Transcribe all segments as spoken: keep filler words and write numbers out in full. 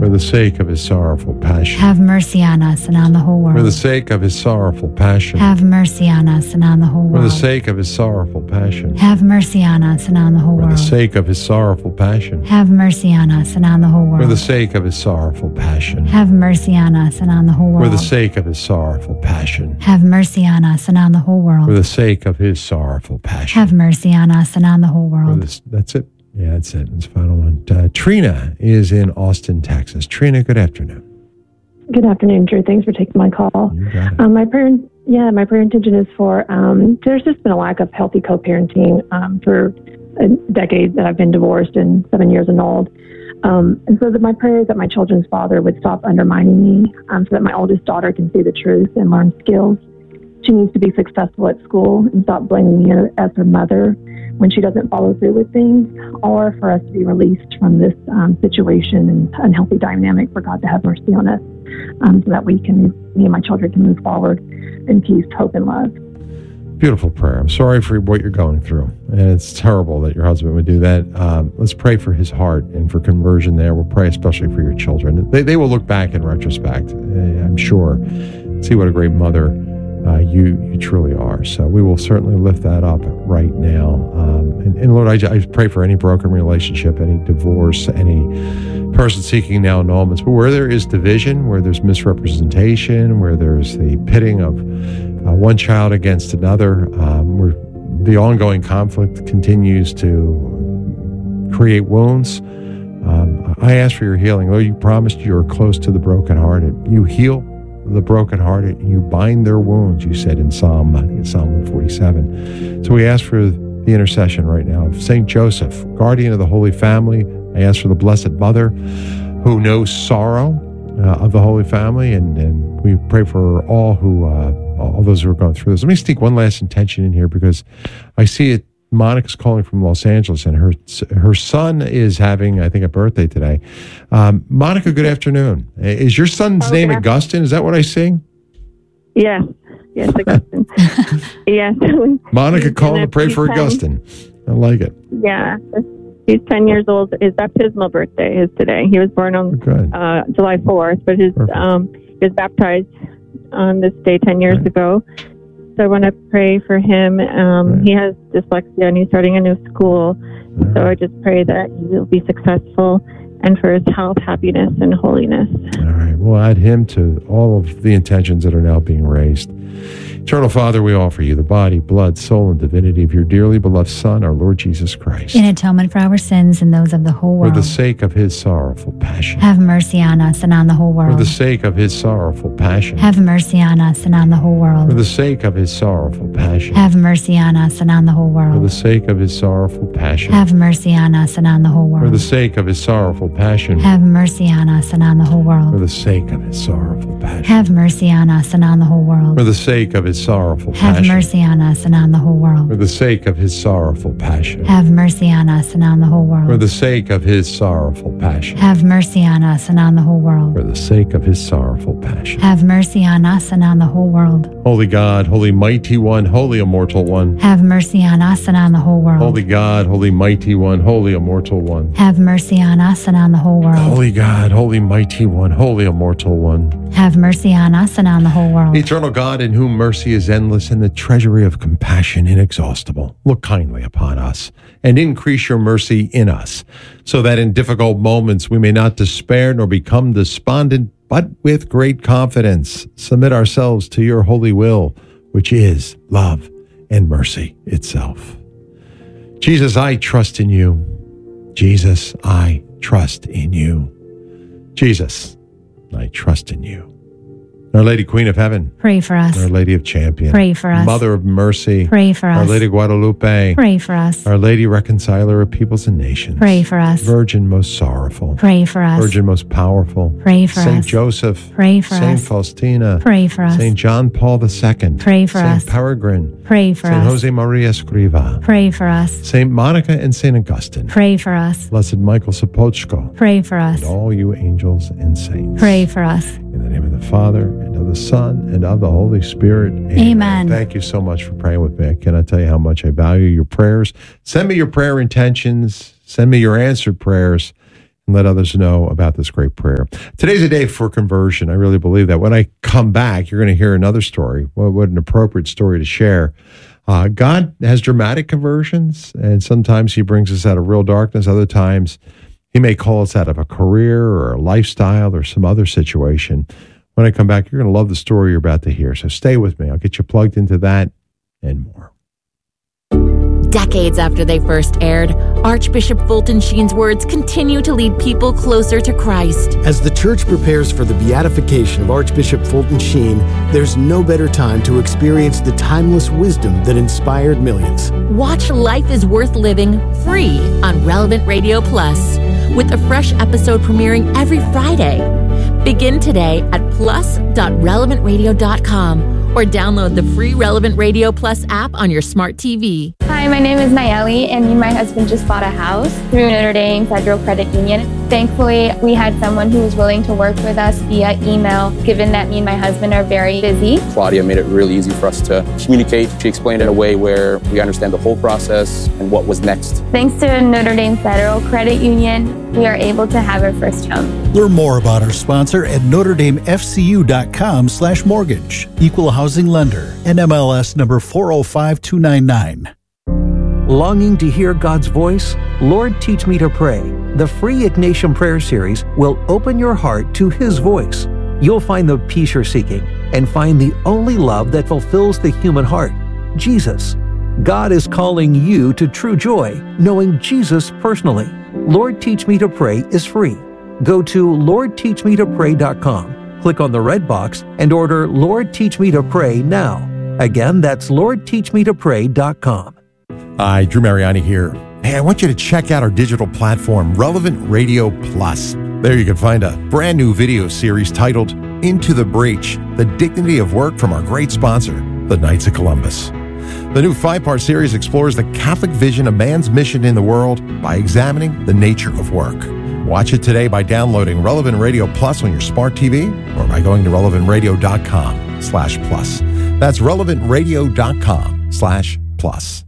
For the sake of his sorrowful passion. Have mercy on us and on the whole world. For the sake of his sorrowful passion. Have mercy on us and on the whole For world. the sake of his sorrowful passion. Have mercy on us and on the whole For world. the sake of his sorrowful passion. Have mercy on us and on the whole world. For the sake of his sorrowful passion. Have mercy on us and on the whole world. For the sake of his sorrowful passion. Have mercy on us and on the whole world. For the sake of his sorrowful passion. Have mercy on us and on the whole For world. this, that's it. Yeah, that's it. That's the final one. Uh, Trina is in Austin, Texas. Trina, good afternoon. Good afternoon, Drew. Thanks for taking my call. You got it. Um, my prayer, yeah, my prayer intention is for. Um, there's just been a lack of healthy co-parenting um, for a decade that I've been divorced and seven years annulled. Um, and so that my prayer is that my children's father would stop undermining me, um, so that my oldest daughter can see the truth and learn skills. She needs to be successful at school and stop blaming me as her mother when she doesn't follow through with things, or for us to be released from this um, situation and unhealthy dynamic, for God to have mercy on us, um, so that we can, me and my children can move forward in peace, hope, and love. Beautiful prayer. I'm sorry for what you're going through. And it's terrible that your husband would do that. Um, let's pray for his heart and for conversion there. We'll pray especially for your children. They, they will look back in retrospect, I'm sure, see what a great mother Uh, you you truly are. So we will certainly lift that up right now. Um, and, and Lord, I, I pray for any broken relationship, any divorce, any person seeking now annulments. But where there is division, where there's misrepresentation, where there's the pitting of uh, one child against another, um, where the ongoing conflict continues to create wounds, um, I ask for your healing. Lord, you promised you are close to the brokenhearted. You heal the brokenhearted, and you bind their wounds, you said in Psalm, I think it's Psalm one forty-seven. So we ask for the intercession right now of Saint Joseph, guardian of the Holy Family. I ask for the Blessed Mother, who knows sorrow uh, of the Holy Family, and, and we pray for all who, uh, all those who are going through this. Let me sneak one last intention in here, because I see it. Monica's calling from Los Angeles, and her her son is having, I think, a birthday today. Um, Monica, good afternoon. Is your son's oh, name Augustine? Is that what I see? Yes. Yes, Augustine. Yes. Monica calling to pray for ten. Augustine. I like it. Yeah. He's ten years old. His baptismal birthday is today. He was born on uh, July fourth, but his um, he was baptized on this day ten years right. ago. So I want to pray for him. Um, right. He has dyslexia, and he's starting a new school. Right. So I just pray that he will be successful, and for his health, happiness, and holiness. All right. We'll add him to all of the intentions that are now being raised. Eternal Father, we offer you the body, blood, soul, and divinity of your dearly beloved Son, our Lord Jesus Christ. In atonement for our sins and those of the whole world. For the sake of his sorrowful passion. Have mercy on us and on the whole world. For the sake of his sorrowful passion. Have mercy on us and on the whole world. For the sake of his sorrowful passion. Have mercy on us and on the whole world. For the sake of his sorrowful passion. Have mercy on us and on the whole world. For the sake of his sorrowful passion. Have mercy on us and on the whole world. For the sake of his sorrowful passion. Have mercy on us and on the whole world. For the sake of his sorrowful passion. Have mercy on us and on the whole world. For the sake of his sorrowful passion. Have mercy on us and on the whole world. For the sake of his sorrowful passion. Have mercy on us and on the whole world. For the sake of his sorrowful passion. Have mercy on us and on the whole world. Holy God, holy mighty one, holy immortal one. Have mercy on us and on the whole world. Holy God, holy mighty one, holy immortal one. Have mercy on us and on the whole world. Holy God, holy mighty one, holy immortal one. Have mercy on us and on the whole world. Eternal God, in whom mercy is endless and the treasury of compassion inexhaustible, look kindly upon us and increase your mercy in us, so that in difficult moments we may not despair nor become despondent, but with great confidence submit ourselves to your holy will, which is love and mercy itself. Jesus, I trust in you. Jesus, I trust in you. Jesus, I trust in you. Our Lady Queen of Heaven. Pray for us. Our Lady of Champion. Pray for us. Mother of Mercy. Pray for us. Our Lady Guadalupe. Pray for us. Our Lady Reconciler of Peoples and Nations. Pray for us. Virgin most sorrowful. Pray for us. Virgin most powerful. Pray for Saint us. Joseph. Pray for Saint us. Faustina. Pray for us. Saint John Paul the Second. Pray for Saint us. Peregrine. Pray for Saint us. Jose Maria Escriva. Pray for us. Saint Monica and Saint Augustine. Pray for us. Blessed Michael Sapochko. Pray for us. And all you angels and saints. Pray for us. In the name of the Father, and of the Son, and of the Holy Spirit. Amen. Amen. Thank you so much for praying with me. I cannot tell you how much I value your prayers. Send me your prayer intentions. Send me your answered prayers. and let others know about this great prayer. Today's a day for conversion. I really believe that. When I come back, you're going to hear another story. What, what an appropriate story to share. Uh, God has dramatic conversions, and sometimes he brings us out of real darkness. Other times, he may call us out of a career or a lifestyle or some other situation. When I come back, you're going to love the story you're about to hear. So stay with me. I'll get you plugged into that and more. Decades after they first aired, Archbishop Fulton Sheen's words continue to lead people closer to Christ. As the church prepares for the beatification of Archbishop Fulton Sheen, there's no better time to experience the timeless wisdom that inspired millions. Watch Life is Worth Living free on Relevant Radio Plus, with a fresh episode premiering every Friday. Begin today at plus dot relevant radio dot com or download the free Relevant Radio Plus app on your smart T V. Hi, my name is Nayeli, and me and my husband just bought a house through Notre Dame Federal Credit Union. Thankfully, we had someone who was willing to work with us via email, given that me and my husband are very busy. Claudia made it really easy for us to communicate. She explained it in a way where we understand the whole process and what was next. Thanks to Notre Dame Federal Credit Union, we are able to have our first home. Learn more about our sponsor at notre dame f c u dot com slash mortgage. Equal housing lender. N M L S number four oh five two nine nine. Longing to hear God's voice? Lord, Teach Me to Pray. The free Ignatian Prayer Series will open your heart to His voice. You'll find the peace you're seeking and find the only love that fulfills the human heart, Jesus. God is calling you to true joy, knowing Jesus personally. Lord, Teach Me to Pray is free. Go to lord teach me to pray dot com, click on the red box, and order Lord, Teach Me to Pray now. Again, that's lord teach me to pray dot com. Hi, Drew Mariani here. Hey, I want you to check out our digital platform, Relevant Radio Plus. There you can find a brand new video series titled Into the Breach, The Dignity of Work from our great sponsor, the Knights of Columbus. The new five-part series explores the Catholic vision of man's mission in the world by examining the nature of work. Watch it today by downloading Relevant Radio Plus on your smart T V or by going to relevant radio dot com slash plus. That's relevant radio dot com slash plus.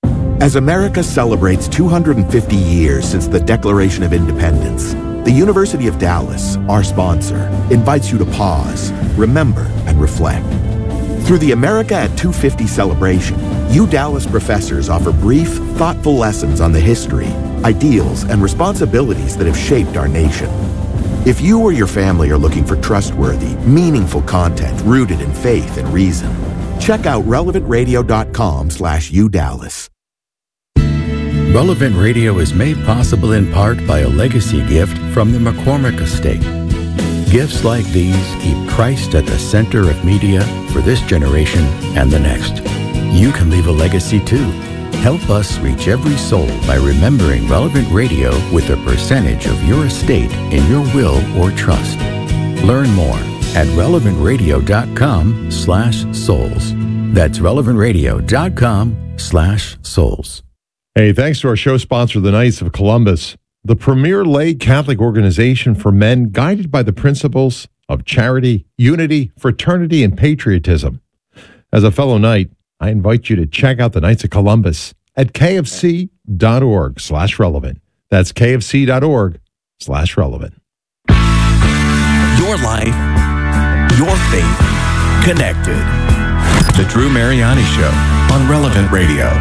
As America celebrates two hundred fifty years since the Declaration of Independence, the University of Dallas, our sponsor, invites you to pause, remember, and reflect. Through the America at two fifty celebration, U Dallas professors offer brief, thoughtful lessons on the history, ideals, and responsibilities that have shaped our nation. If you or your family are looking for trustworthy, meaningful content rooted in faith and reason, check out relevant radio dot com slash U Dallas. Relevant Radio is made possible in part by a legacy gift from the McCormick Estate. Gifts like these keep Christ at the center of media for this generation and the next. You can leave a legacy too. Help us reach every soul by remembering Relevant Radio with a percentage of your estate in your will or trust. Learn more at relevant radio dot com slash souls. That's relevant radio dot com slash souls. Hey, thanks to our show sponsor, the Knights of Columbus, the premier lay Catholic organization for men guided by the principles of charity, unity, fraternity, and patriotism. As a fellow Knight, I invite you to check out the Knights of Columbus at kfc.org slash relevant. That's kfc.org slash relevant. Your life, your faith, connected. The Drew Mariani Show on Relevant Radio.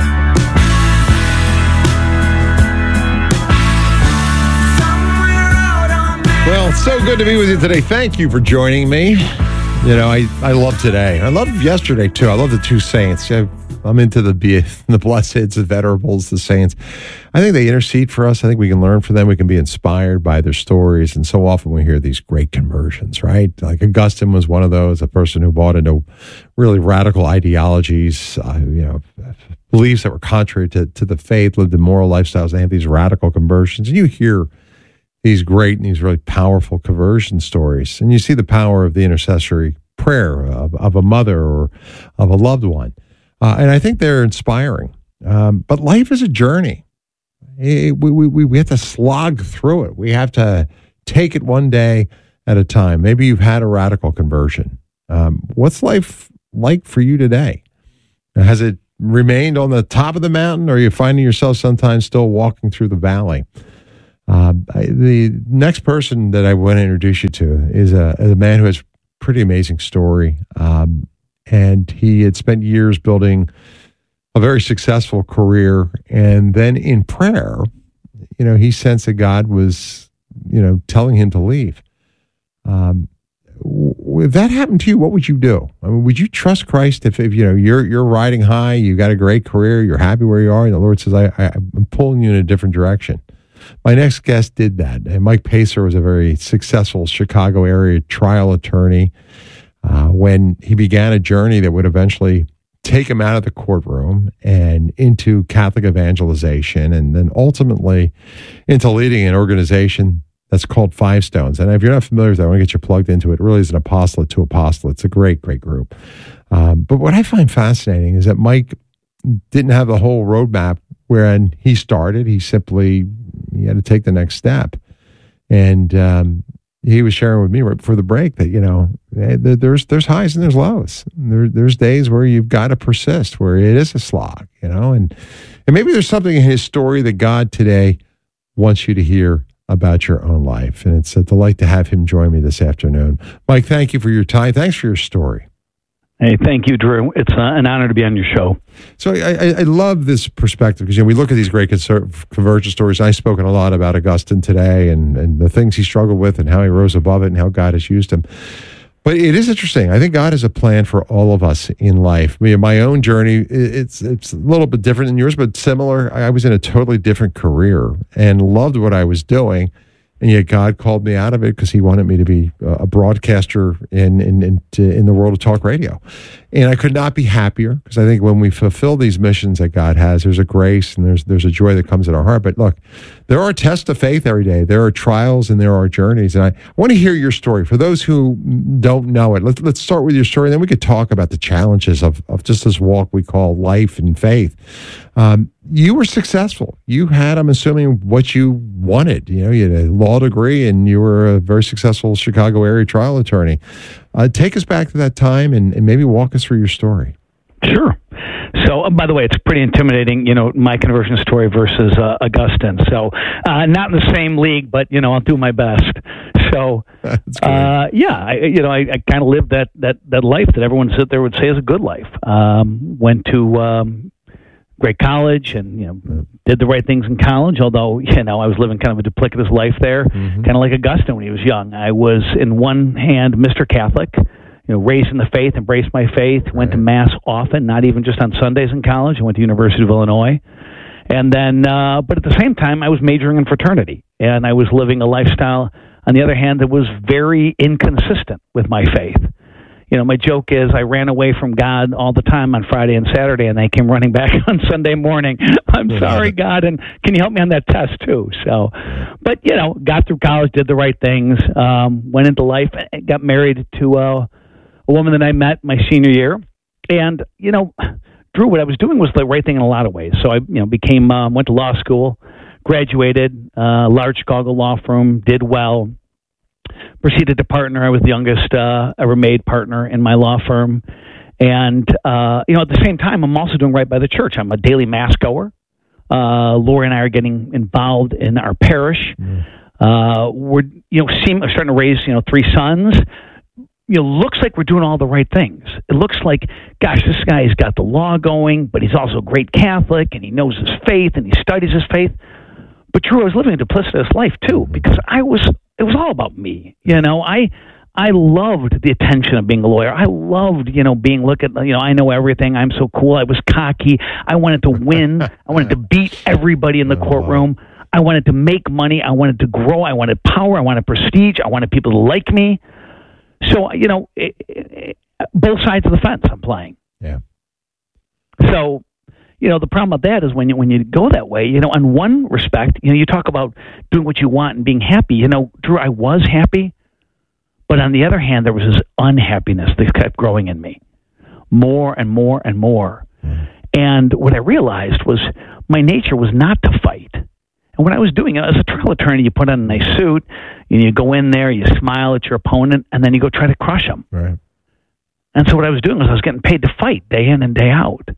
Well, it's so good to be with you today. Thank you for joining me. You know, I, I love today. I loved yesterday, too. I love the two saints. I'm into the the blesseds, the venerables, the saints. I think they intercede for us. I think we can learn from them. We can be inspired by their stories. And so often we hear these great conversions, right? Like Augustine was one of those, a person who bought into really radical ideologies, uh, you know, beliefs that were contrary to, to the faith, lived immoral lifestyles. They have these radical conversions. And you hear these great and these really powerful conversion stories. And you see the power of the intercessory prayer of, of a mother or of a loved one. Uh, and I think they're inspiring. Um, but life is a journey. It, we, we, we have to slog through it. We have to take it one day at a time. Maybe you've had a radical conversion. Um, what's life like for you today? Has it remained on the top of the mountain, or are you finding yourself sometimes still walking through the valley? Uh, I, the next person that I want to introduce you to is a, a man who has a pretty amazing story. Um, and he had spent years building a very successful career. And then in prayer, you know, he sensed that God was, you know, telling him to leave. Um, if that happened to you, what would you do? I mean, would you trust Christ if, if you know, you're you're riding high, you got a great career, you're happy where you are, and the Lord says, I, I, I'm pulling you in a different direction? My next guest did that. And Mike Pacer was a very successful Chicago area trial attorney uh, when he began a journey that would eventually take him out of the courtroom and into Catholic evangelization, and then ultimately into leading an organization that's called Five Stones. And if you're not familiar with that, I want to get you plugged into it. It really is an apostolate to apostolate. It's a great, great group. Um, but what I find fascinating is that Mike didn't have the whole roadmap wherein he started. He simply, he had to take the next step. And um, he was sharing with me right before the break that, you know, there's there's highs and there's lows. There, there's days where you've got to persist, where it is a slog, you know, and, and maybe there's something in his story that God today wants you to hear about your own life. And it's a delight to have him join me this afternoon. Mike, thank you for your time. Thanks for your story. Hey, thank you, Drew. It's uh, an honor to be on your show. So I, I, I love this perspective because, you know, we look at these great conversion stories. I've spoken a lot about Augustine today and, and the things he struggled with and how he rose above it and how God has used him. But it is interesting. I think God has a plan for all of us in life. I mean, my own journey, it's it's a little bit different than yours, but similar. I was in a totally different career and loved what I was doing. And yet God called me out of it because he wanted me to be a broadcaster in in in, in the world of talk radio. And I could not be happier because I think when we fulfill these missions that God has, there's a grace and there's there's a joy that comes in our heart. But look, there are tests of faith every day. There are trials and there are journeys. And I want to hear your story. For those who don't know it, let's, let's start with your story. And then we could talk about the challenges of, of just this walk we call life and faith. Um, you were successful. You had, I'm assuming, what you wanted. You know, you had a law degree and you were a very successful Chicago area trial attorney. Uh, take us back to that time and, and maybe walk us through your story. Sure. So, uh, by the way, it's pretty intimidating, you know, my conversion story versus uh, Augustine. So, uh, not in the same league, but, you know, I'll do my best. So, uh, yeah, I, you know, I, I kind of lived that, that, that life that everyone said there would say is a good life. Um, went to um, great college and, you know, did the right things in college, although, you know, I was living kind of a duplicitous life there, mm-hmm. kind of like Augustine when he was young. I was, in one hand, Mister Catholic, you know, raised in the faith, embraced my faith, went to Mass often, not even just on Sundays in college. I went to University of Illinois. And then, uh, but at the same time, I was majoring in fraternity. And I was living a lifestyle, on the other hand, that was very inconsistent with my faith. You know, my joke is I ran away from God all the time on Friday and Saturday, and I came running back on Sunday morning. I'm sorry, God, and can you help me on that test too? So, but, you know, got through college, did the right things, um, went into life, got married to uh, a woman that I met my senior year. And, you know, Drew, what I was doing was the right thing in a lot of ways. So I, you know, became, um, went to law school, graduated, uh, large Chicago law firm, did well, proceeded to partner. I was the youngest uh, ever made partner in my law firm. And, uh, you know, at the same time, I'm also doing right by the church. I'm a daily mass goer. Uh, Lori and I are getting involved in our parish. Mm. Uh, we're, you know, seem, starting to raise, you know, three sons. You know, looks like we're doing all the right things. It looks like, gosh, this guy's got the law going, but he's also a great Catholic, and he knows his faith, and he studies his faith. But Drew, I was living a duplicitous life, too, because I was, it was all about me. You know, I I loved the attention of being a lawyer. I loved, you know, being, look at, you know, I know everything. I'm so cool. I was cocky. I wanted to win. I wanted to beat everybody in the courtroom. I wanted to make money. I wanted to grow. I wanted power. I wanted prestige. I wanted people to like me. So, you know, it, it, both sides of the fence I'm playing. Yeah. So, you know, the problem with that is when you, when you go that way, you know, in one respect, you know, you talk about doing what you want and being happy. You know, Drew, I was happy, but on the other hand, there was this unhappiness that kept growing in me more and more and more. Mm. And what I realized was my nature was not to fight. And what I was doing, as a trial attorney, you put on a nice suit, and you go in there, you smile at your opponent, and then you go try to crush them. Right. And so what I was doing was I was getting paid to fight day in and day out.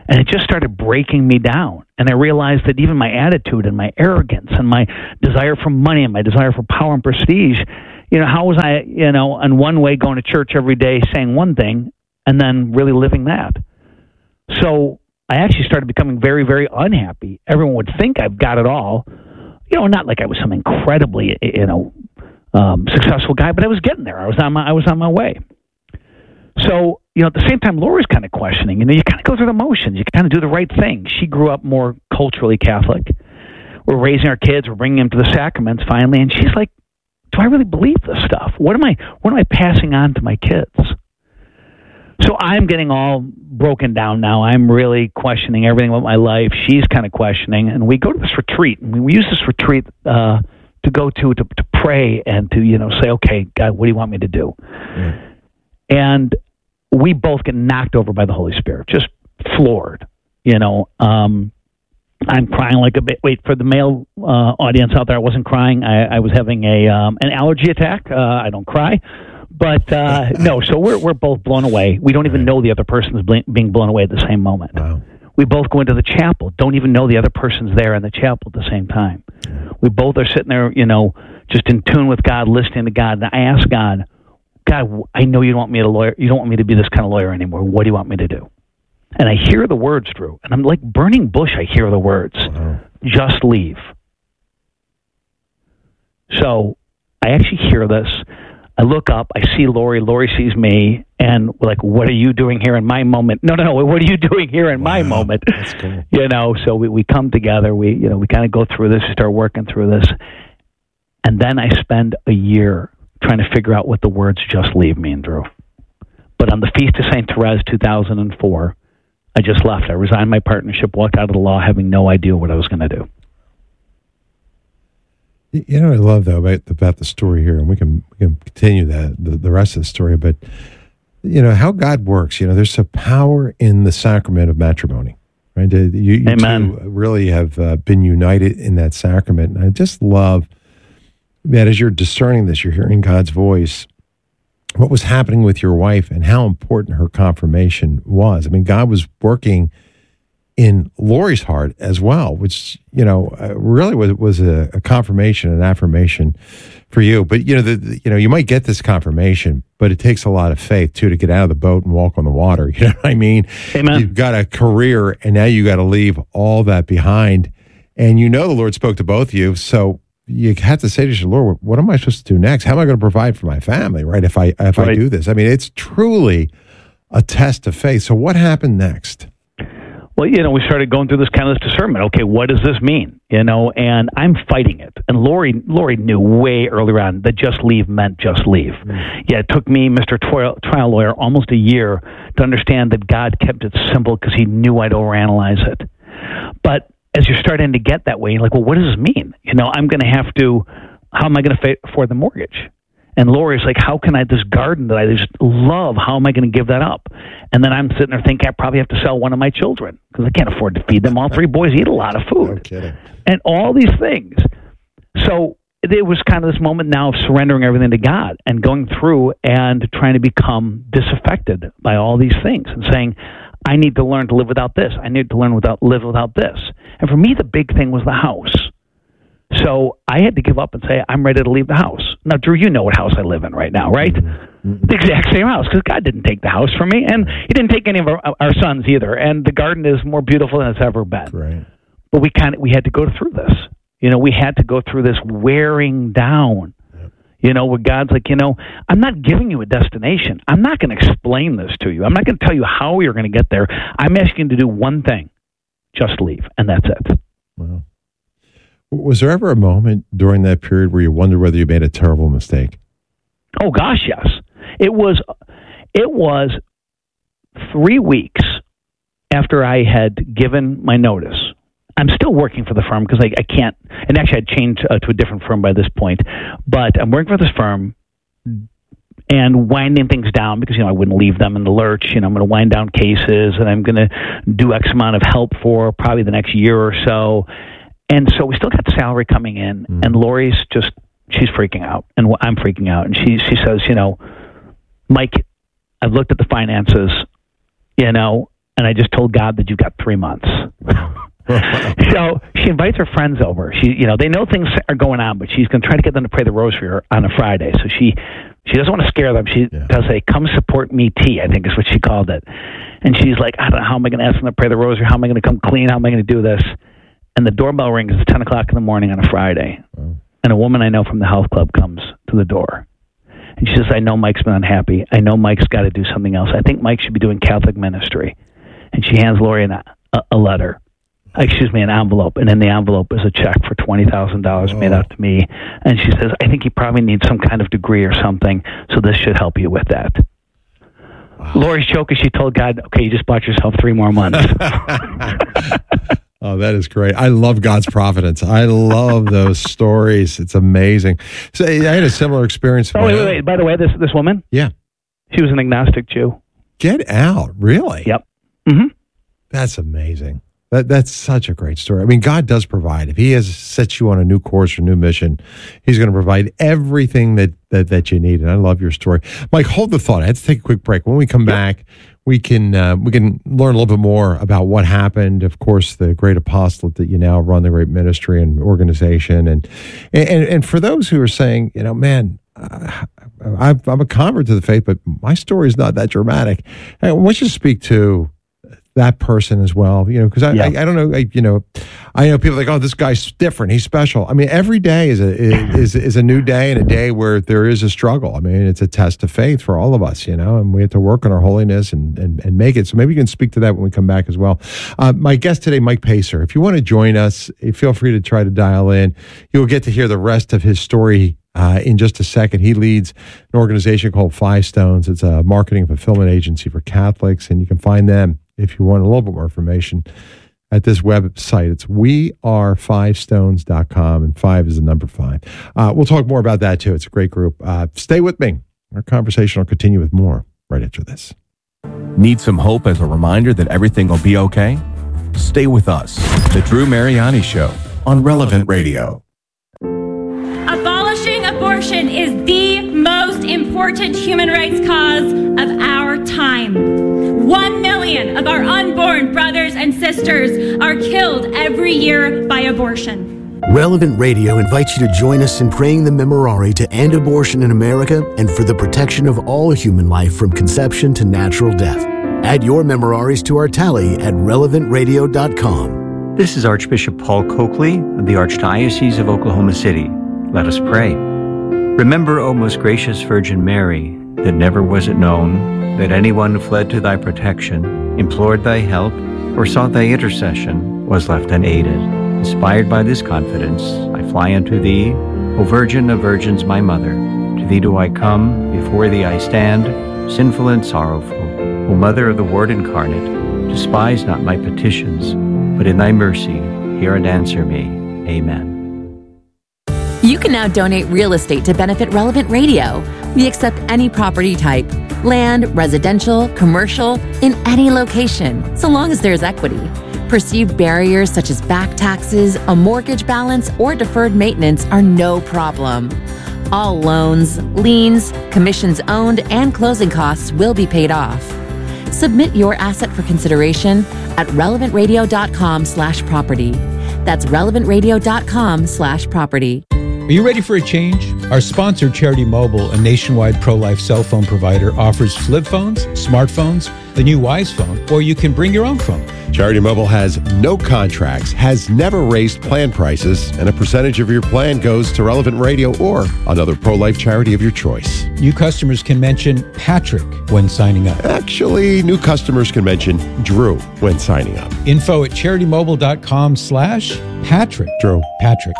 And it just started breaking me down. And I realized that even my attitude and my arrogance and my desire for money and my desire for power and prestige, you know, how was I, you know, in one way going to church every day saying one thing and then really living that? So I actually started becoming very, very unhappy. Everyone would think I've got it all. You know, not like I was some incredibly, you know, um, successful guy, but I was getting there. I was on my, I was on my way. So, you know, at the same time, Lori's kind of questioning. You know, you kind of go through the motions. You kind of do the right thing. She grew up more culturally Catholic. We're raising our kids. We're bringing them to the sacraments finally. And she's like, do I really believe this stuff? What am I, what am I passing on to my kids? So I'm getting all broken down now. I'm really questioning everything about my life. She's kind of questioning. And we go to this retreat. And we use this retreat uh, to go to, to, to pray and to, you know, say, okay, God, what do you want me to do? Mm. And we both get knocked over by the Holy Spirit, just floored. You know, um, I'm crying like a bit. Wait, for the male uh, audience out there, I wasn't crying. I, I was having a um, an allergy attack. Uh, I don't cry. But uh, no, so we're we're both blown away. We don't even know the other person is bl- being blown away at the same moment. Wow. We both go into the chapel, don't even know the other person's there in the chapel at the same time. We both are sitting there, you know, just in tune with God, listening to God. And I ask God, God, I know you don't want me to lawyer. You don't want me to be this kind of lawyer anymore. What do you want me to do? And I hear the words, Drew, and I'm like burning bush. I hear the words, wow. Just leave. So I actually hear this. I look up, I see Lori, Lori sees me, and we're like, what are you doing here in my moment? No, no, no, what are you doing here in wow. my moment? That's cool. You know, so we, we come together, we, you know, we kind of go through this, we start working through this. And then I spend a year trying to figure out what the words just leave mean, Drew. But on the Feast of Saint Therese, two thousand four, I just left. I resigned my partnership, walked out of the law, having no idea what I was going to do. You know, I love though about, about the story here, and we can we can continue that the, the rest of the story. But you know how God works. You know, there's a power in the sacrament of matrimony, right? You, you Amen. two really have uh, been united in that sacrament, and I just love that as you're discerning this, you're hearing God's voice. What was happening with your wife, and how important her confirmation was. I mean, God was working in Lori's heart as well, which, you know, uh, really was, was a, a confirmation, an affirmation for you. But, you know, the, the, you know, you might get this confirmation, but it takes a lot of faith, too, to get out of the boat and walk on the water. You know what I mean? Amen. You've got a career, and now you got to leave all that behind. And you know the Lord spoke to both of you, so you have to say to your Lord, what am I supposed to do next? How am I going to provide for my family, right, if I if right. I do this? I mean, it's truly a test of faith. So what happened next? Well, you know, we started going through this kind of discernment. Okay, what does this mean? You know, and I'm fighting it. And Lori, Lori knew way earlier on that just leave meant just leave. Mm. Yeah, it took me, Mister Trial, trial lawyer, almost a year to understand that God kept it simple because he knew I'd overanalyze it. But as you're starting to get that way, you're like, well, what does this mean? You know, I'm going to have to, how am I going to fa- afford the mortgage? And Lori's like, how can I, this garden that I just love, how am I going to give that up? And then I'm sitting there thinking I probably have to sell one of my children because I can't afford to feed them. All three boys eat a lot of food. No kidding. And all these things. So it was kind of this moment now of surrendering everything to God and going through and trying to become disaffected by all these things and saying, I need to learn to live without this. I need to learn without live without this. And for me, the big thing was the house. So I had to give up and say, I'm ready to leave the house. Now, Drew, you know what house I live in right now, right? Mm-hmm. The exact same house, because God didn't take the house from me, and he didn't take any of our, our sons either. And the garden is more beautiful than it's ever been. Right. But we kind of we had to go through this. You know, we had to go through this wearing down. Yep. You know, where God's like, you know, I'm not giving you a destination. I'm not going to explain this to you. I'm not going to tell you how you're going to get there. I'm asking you to do one thing: just leave, and that's it. Wow. Was there ever a moment during that period where you wondered whether you made a terrible mistake? Oh gosh, yes. It was. It was three weeks after I had given my notice. I'm still working for the firm because I, I can't. And actually, I'd changed uh, to a different firm by this point. But I'm working for this firm and winding things down because, you know, I wouldn't leave them in the lurch. You know, I'm going to wind down cases and I'm going to do X amount of help for probably the next year or so. And so we still got salary coming in, mm. and Lori's just, she's freaking out, and I'm freaking out. And she she says, you know, Mike, I've looked at the finances, you know, and I just told God that you've got three months. So she invites her friends over. She, you know, they know things are going on, but she's going to try to get them to pray the rosary on a Friday. So she, she doesn't want to scare them. She yeah. does a "come support me" tea, I think is what she called it. And she's like, I don't know, how am I going to ask them to pray the rosary? How am I going to come clean? How am I going to do this? And the doorbell rings. It's ten o'clock in the morning on a Friday. Oh. And a woman I know from the health club comes to the door. And she says, I know Mike's been unhappy. I know Mike's got to do something else. I think Mike should be doing Catholic ministry. And she hands Lori an, a, a letter. Excuse me, an envelope. And in the envelope is a check for twenty thousand dollars oh. made out to me. And she says, I think you probably need some kind of degree or something, so this should help you with that. Wow. Lori's choking. She told God, okay, you just bought yourself three more months. Oh, that is great. I love God's providence. I love those stories. It's amazing. So I had a similar experience. Oh, wait, wait, wait. By the way, this this woman? Yeah. She was an agnostic Jew. Get out. Really? Yep. Mm-hmm. That's amazing. That That's such a great story. I mean, God does provide. If he has set you on a new course or new mission, he's going to provide everything that, that, that you need. And I love your story. Mike, hold the thought. I have to take a quick break. When we come back, we can uh, we can learn a little bit more about what happened. Of course, the great apostolate that you now run, the great ministry and organization. And and, and for those who are saying, you know, man, uh, I've, I'm a convert to the faith, but my story is not that dramatic. I want you to speak to that person as well, you know, because I, yeah. I I don't know, I, you know, I know people are like, oh, this guy's different, he's special. I mean, every day is a is is a new day and a day where there is a struggle. I mean, it's a test of faith for all of us, you know, and we have to work on our holiness and and, and make it. So maybe you can speak to that when we come back as well. Uh, my guest today, Mike Pacer. If you want to join us, feel free to try to dial in. You'll get to hear the rest of his story Uh, in just a second. He leads an organization called Five Stones. It's a marketing fulfillment agency for Catholics, and you can find them if you want a little bit more information at this website. It's we are five stones dot com, and five is the number five. Uh, we'll talk more about that too. It's a great group. Uh, stay with me. Our conversation will continue with more right after this. Need some hope as a reminder that everything will be okay? Stay with us. The Drew Mariani Show on Relevant Radio. Abolishing abortion is the most important human rights cause of our time. One million of our unborn brothers and sisters are killed every year by abortion. Relevant Radio invites you to join us in praying the Memorare to end abortion in America and for the protection of all human life from conception to natural death. Add your Memoraries to our tally at relevant radio dot com. This is Archbishop Paul Coakley of the Archdiocese of Oklahoma City. Let us pray. Remember, O most gracious Virgin Mary, that never was it known that anyone who fled to thy protection, implored thy help, or sought thy intercession was left unaided. Inspired by this confidence, I fly unto thee, O Virgin of Virgins, my Mother. To thee do I come, before thee I stand, sinful and sorrowful. O Mother of the Word incarnate, despise not my petitions, but in thy mercy hear and answer me. Amen. You can now donate real estate to benefit Relevant Radio. We accept any property type, land, residential, commercial, in any location, so long as there's equity. Perceived barriers such as back taxes, a mortgage balance, or deferred maintenance are no problem. All loans, liens, commissions owned, and closing costs will be paid off. Submit your asset for consideration at relevant radio dot com slash property. That's relevant radio dot com slash property. Are you ready for a change? Our sponsor, Charity Mobile, a nationwide pro-life cell phone provider, offers flip phones, smartphones, the new Wise phone, or you can bring your own phone. Charity Mobile has no contracts, has never raised plan prices, and a percentage of your plan goes to Relevant Radio or another pro-life charity of your choice. New customers can mention Patrick when signing up. Actually, new customers can mention Drew when signing up. Info at charity mobile dot com slash Patrick. Drew. Patrick.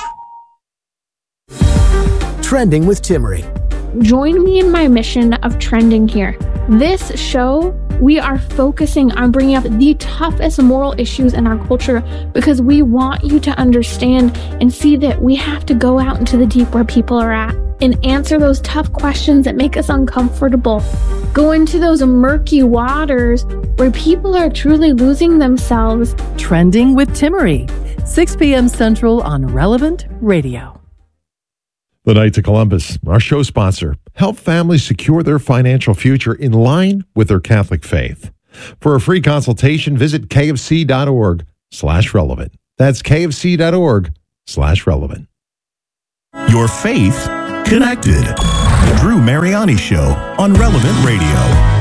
Trending with Timmerie. Join me in my mission of trending here. This show, we are focusing on bringing up the toughest moral issues in our culture because we want you to understand and see that we have to go out into the deep where people are at and answer those tough questions that make us uncomfortable. Go into those murky waters where people are truly losing themselves. Trending with Timmerie, six p.m. Central on Relevant Radio. The Knights of Columbus, our show sponsor, help families secure their financial future in line with their Catholic faith. For a free consultation, visit kfc.org slash relevant. That's kfc.org slash relevant. Your faith connected. The Drew Mariani Show on Relevant Radio.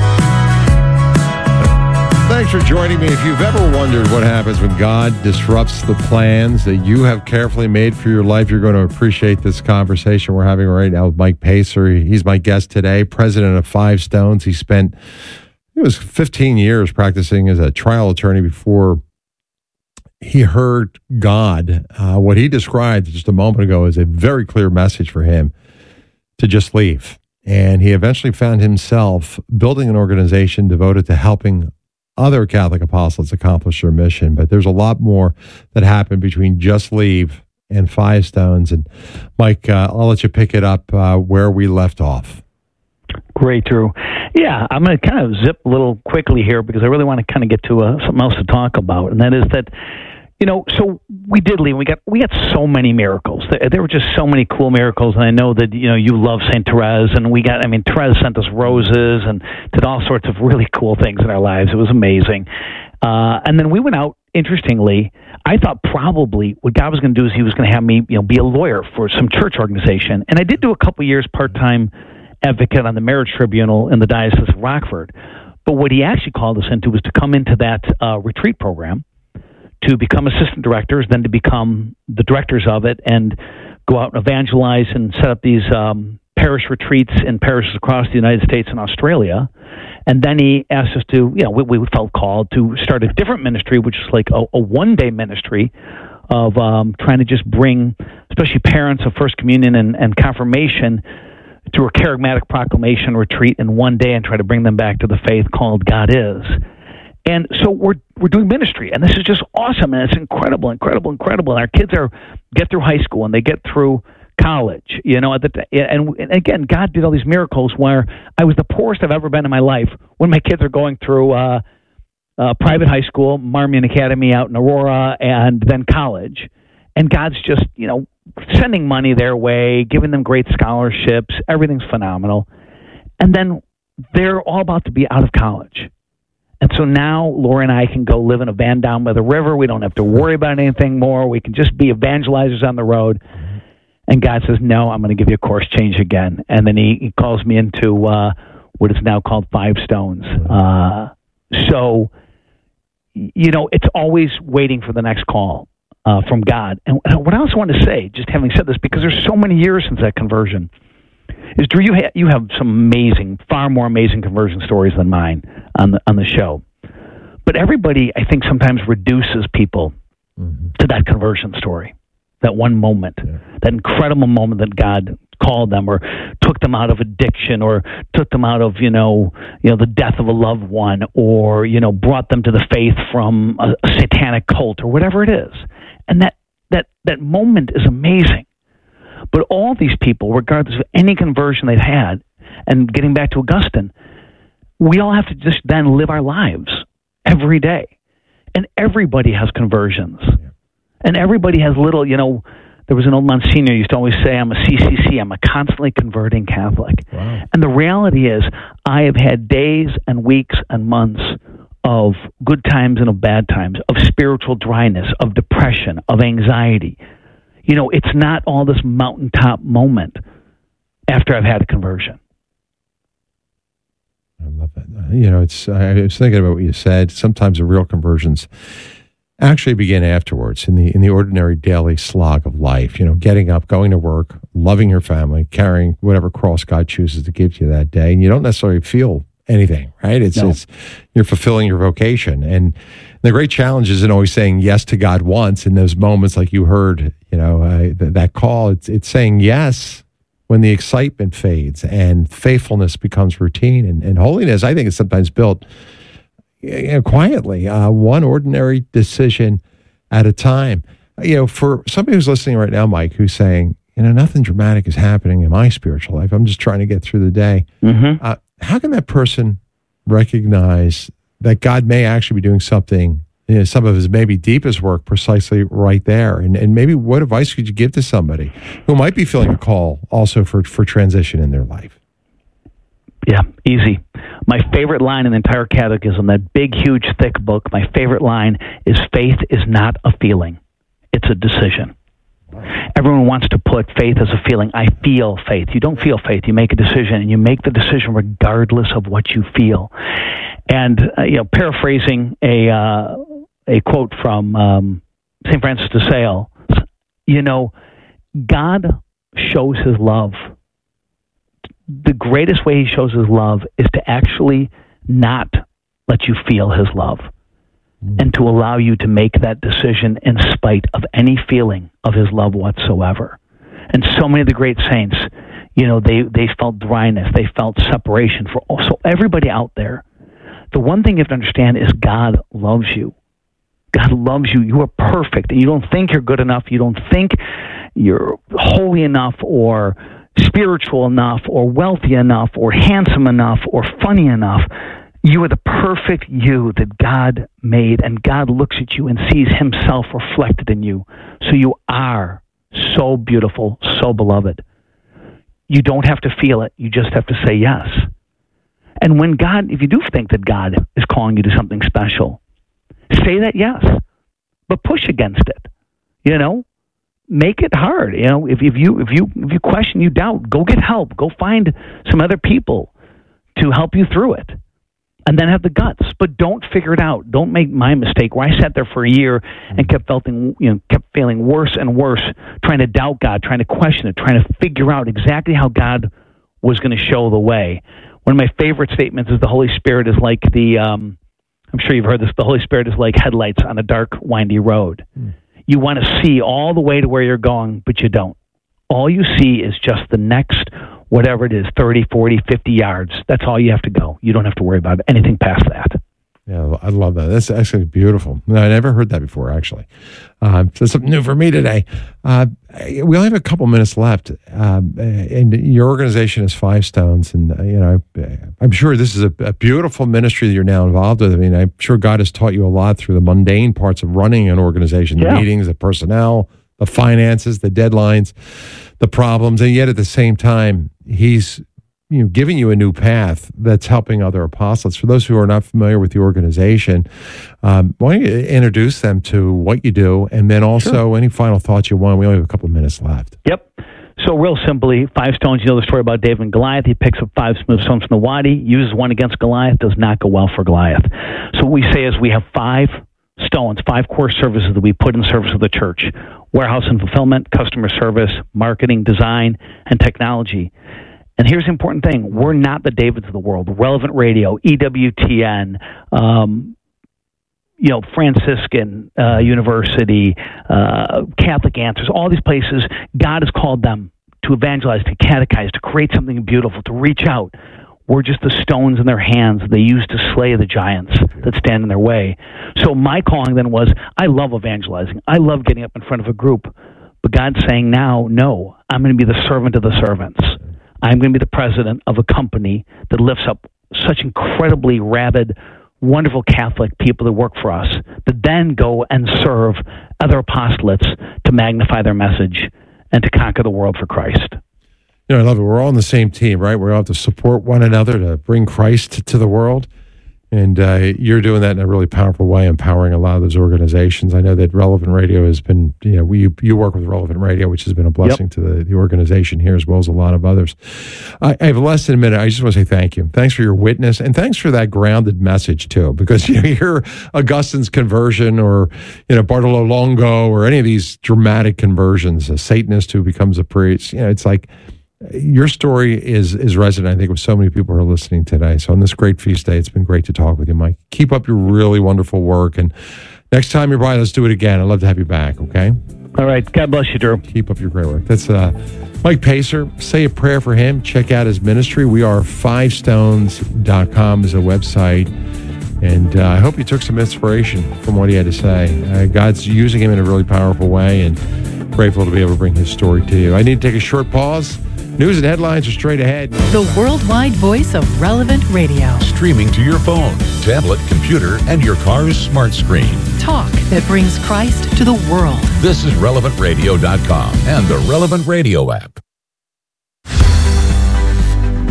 Thanks for joining me. If you've ever wondered what happens when God disrupts the plans that you have carefully made for your life, you're going to appreciate this conversation we're having right now with Mike Pacer. He's my guest today, president of Five Stones. He spent, it was fifteen years practicing as a trial attorney before he heard God. Uh, what he described just a moment ago is a very clear message for him to just leave. And he eventually found himself building an organization devoted to helping other Catholic apostles accomplish their mission. But there's a lot more that happened between Just Leave and Five Stones. And Mike, uh, I'll let you pick it up uh, where we left off. Great, Drew. Yeah, I'm going to kind of zip a little quickly here because I really want to kind of get to uh, something else to talk about, and that is that, you know, so we did leave. We got we got so many miracles. There, there were just so many cool miracles, and I know that, you know, you love Saint Therese, and we got, I mean, Therese sent us roses and did all sorts of really cool things in our lives. It was amazing. Uh, and then we went out, interestingly, I thought probably what God was going to do is he was going to have me, you know, be a lawyer for some church organization. And I did do a couple years part-time advocate on the marriage tribunal in the Diocese of Rockford. But what he actually called us into was to come into that uh, retreat program, to become assistant directors, then to become the directors of it and go out and evangelize and set up these um, parish retreats in parishes across the United States and Australia. And then he asked us to, you know, we, we felt called to start a different ministry, which is like a, a one-day ministry of um, trying to just bring, especially parents of First Communion and, and Confirmation, through a charismatic proclamation retreat in one day and try to bring them back to the faith called God Is. And so we're we're doing ministry, and this is just awesome, and it's incredible, incredible, incredible. And our kids are get through high school and they get through college, you know. At the and, and again, God did all these miracles where I was the poorest I've ever been in my life when my kids are going through uh, uh, private high school, Marmion Academy out in Aurora, and then college. And God's just, you know, sending money their way, giving them great scholarships. Everything's phenomenal. And then they're all about to be out of college. And so now Laura and I can go live in a van down by the river. We don't have to worry about anything more. We can just be evangelizers on the road. And God says, no, I'm going to give you a course change again. And then he, he calls me into uh, what is now called Five Stones. Uh, so, you know, it's always waiting for the next call uh, from God. And what I also want to say, just having said this, because there's so many years since that conversion, is, Drew, you, ha- you have some amazing, far more amazing conversion stories than mine on the on the show. But everybody, I think, sometimes reduces people mm-hmm. to that conversion story, that one moment, yeah. that incredible moment that God called them, or took them out of addiction, or took them out of, you know, you know, the death of a loved one, or, you know, brought them to the faith from a, a satanic cult, or whatever it is. And that that that moment is amazing. But all these people, regardless of any conversion they've had, and getting back to Augustine, we all have to just then live our lives every day. And everybody has conversions. Yeah. And everybody has little, you know, there was an old Monsignor who used to always say, I'm a C C C, I'm a constantly converting Catholic. Wow. And the reality is, I have had days and weeks and months of good times and of bad times, of spiritual dryness, of depression, of anxiety. You know, it's not all this mountaintop moment after I've had a conversion. I love that. You know, it's. I was thinking about what you said. Sometimes the real conversions actually begin afterwards, in the in the ordinary daily slog of life. You know, getting up, going to work, loving your family, carrying whatever cross God chooses to give you that day, and you don't necessarily feel anything, right? It's, no. it's you're fulfilling your vocation, and the great challenge isn't always saying yes to God once in those moments, like you heard, you know, uh, th- that call. It's it's saying yes when the excitement fades and faithfulness becomes routine, and, and holiness, I think, is sometimes built, you know, quietly, uh, one ordinary decision at a time. You know, for somebody who's listening right now, Mike, who's saying, you know, nothing dramatic is happening in my spiritual life. I'm just trying to get through the day. Mm-hmm. Uh, how can that person recognize that God may actually be doing something, you know, some of his maybe deepest work precisely right there? And and maybe what advice could you give to somebody who might be feeling a call also for, for transition in their life? Yeah, easy. My favorite line in the entire catechism, that big, huge, thick book, my favorite line is, faith is not a feeling. It's a decision. Everyone wants to put faith as a feeling. I feel faith. You don't feel faith. You make a decision, and you make the decision regardless of what you feel. And, uh, you know, paraphrasing a, uh, a quote from um, Saint Francis de Sales, you know, God shows his love. The greatest way he shows his love is to actually not let you feel his love mm. and to allow you to make that decision in spite of any feeling of his love whatsoever. And so many of the great saints, you know, they, they felt dryness, they felt separation. For also everybody out there, the one thing you have to understand is God loves you. God loves you. You are perfect. You don't think you're good enough. You don't think you're holy enough or spiritual enough or wealthy enough or handsome enough or funny enough. You are the perfect you that God made, and God looks at you and sees himself reflected in you. So you are so beautiful, so beloved. You don't have to feel it. You just have to say yes. And when God, if you do think that God is calling you to something special, say that yes, but push against it. You know, make it hard. You know, if, if you if you if you question, you doubt, go get help. Go find some other people to help you through it, and then have the guts. But don't figure it out. Don't make my mistake where I sat there for a year and kept feeling, you know, kept feeling worse and worse, trying to doubt God, trying to question it, trying to figure out exactly how God was going to show the way. One of my favorite statements is the Holy Spirit is like the. Um, I'm sure you've heard this. The Holy Spirit is like headlights on a dark, windy road. Mm. You want to see all the way to where you're going, but you don't. All you see is just the next, whatever it is, thirty, forty, fifty yards. That's all you have to go. You don't have to worry about anything past that. Yeah, I love that. That's actually beautiful. I never heard that before, actually. Uh, that's something new for me today. Uh, we only have a couple minutes left, um, and your organization is Five Stones, and uh, you know, I'm sure this is a, a beautiful ministry that you're now involved with. I mean, I'm sure God has taught you a lot through the mundane parts of running an organization, the yeah. meetings, the personnel, the finances, the deadlines, the problems, and yet at the same time, He's you know, giving you a new path that's helping other apostles. For those who are not familiar with the organization, um, why don't you introduce them to what you do, and then also sure. any final thoughts you want? We only have a couple of minutes left. Yep. So real simply, Five Stones, you know the story about David and Goliath. He picks up five smooth stones from the wadi, uses one against Goliath, does not go well for Goliath. So what we say is we have five stones, five core services that we put in service of the church: warehouse and fulfillment, customer service, marketing, design, and technology. And here's the important thing. We're not the Davids of the world. Relevant Radio, E W T N, um, you know, Franciscan uh, University, uh, Catholic Answers, all these places, God has called them to evangelize, to catechize, to create something beautiful, to reach out. We're just the stones in their hands they use to slay the giants that stand in their way. So my calling then was, I love evangelizing. I love getting up in front of a group. But God's saying now, no, I'm going to be the servant of the servants. I'm going to be the president of a company that lifts up such incredibly rabid, wonderful Catholic people that work for us, that then go and serve other apostolates to magnify their message and to conquer the world for Christ. You know, I love it. We're all on the same team, right? We all have to support one another to bring Christ to the world. And uh, you're doing that in a really powerful way, empowering a lot of those organizations. I know that Relevant Radio has been, you know, we, you work with Relevant Radio, which has been a blessing yep. to the, the organization here as well as a lot of others. I, I have less than a minute. I just want to say thank you. Thanks for your witness, and thanks for that grounded message, too, because you know, you hear Augustine's conversion or, you know, Bartolo Longo or any of these dramatic conversions, a Satanist who becomes a priest. You know, it's like, your story is is resonant, I think, with so many people who are listening today. So on this great feast day, it's been great to talk with you, Mike. Keep up your really wonderful work. And next time you're by, let's do it again. I'd love to have you back, okay? All right. God bless you, Drew. Keep up your great work. That's uh, Mike Pacer. Say a prayer for him. Check out his ministry. We are five stones dot com is a website. And uh, I hope you took some inspiration from what he had to say. Uh, God's using him in a really powerful way, and grateful to be able to bring his story to you. I need to take a short pause. News and headlines are straight ahead. The worldwide voice of Relevant Radio. Streaming to your phone, tablet, computer, and your car's smart screen. Talk that brings Christ to the world. This is relevant radio dot com and the Relevant Radio app.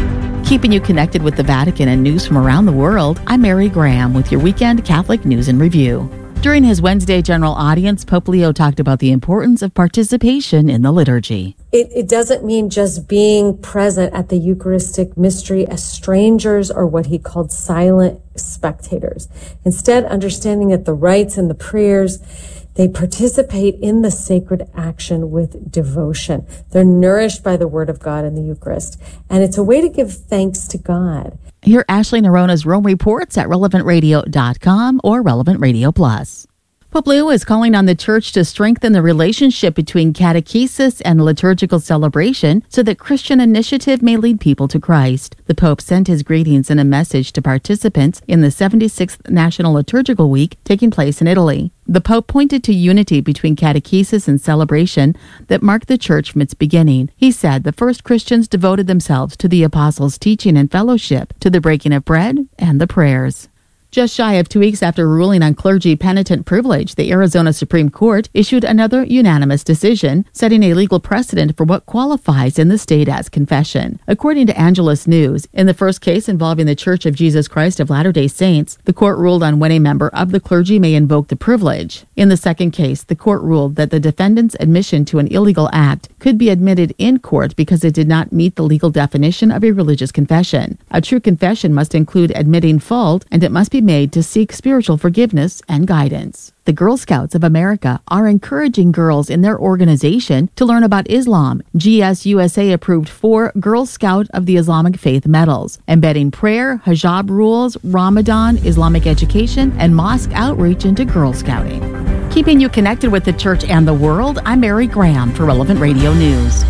Keeping you connected with the Vatican and news from around the world, I'm Mary Graham with your weekend Catholic News and Review. During his Wednesday general audience, Pope Leo talked about the importance of participation in the liturgy. It, it doesn't mean just being present at the Eucharistic mystery as strangers or what he called silent spectators. Instead, understanding that the rites and the prayers, they participate in the sacred action with devotion. They're nourished by the Word of God in the Eucharist. And it's a way to give thanks to God. Hear Ashley Nerona's Rome Reports at relevant radio dot com or Relevant Radio Plus. Pope Leo is calling on the Church to strengthen the relationship between catechesis and liturgical celebration so that Christian initiative may lead people to Christ. The Pope sent his greetings in a message to participants in the seventy-sixth National Liturgical Week taking place in Italy. The Pope pointed to unity between catechesis and celebration that marked the Church from its beginning. He said the first Christians devoted themselves to the Apostles' teaching and fellowship, to the breaking of bread and the prayers. Just shy of two weeks after ruling on clergy penitent privilege, the Arizona Supreme Court issued another unanimous decision, setting a legal precedent for what qualifies in the state as confession. According to Angelus News, in the first case involving the Church of Jesus Christ of Latter-day Saints, the court ruled on when a member of the clergy may invoke the privilege. In the second case, the court ruled that the defendant's admission to an illegal act could be admitted in court because it did not meet the legal definition of a religious confession. A true confession must include admitting fault, and it must be made to seek spiritual forgiveness and guidance. The Girl Scouts of America are encouraging girls in their organization to learn about Islam. G S U S A approved four Girl Scout of the Islamic Faith medals, embedding prayer, hijab rules, Ramadan, Islamic education, and mosque outreach into Girl Scouting. Keeping you connected with the Church and the world, I'm Mary Graham for Relevant Radio News.